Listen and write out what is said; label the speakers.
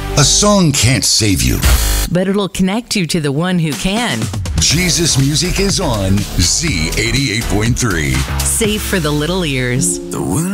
Speaker 1: A song can't save you.
Speaker 2: But it'll connect you to the one who can.
Speaker 1: Jesus Music is on Z88.3.
Speaker 2: Safe for the little ears.